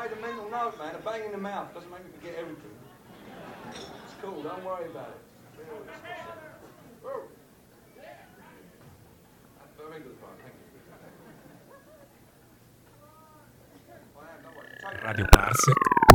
made a mental note, man. A bang in the mouth doesn't make me forget everything. It's cool, don't worry about it. Very good, thank you. Radio Parsec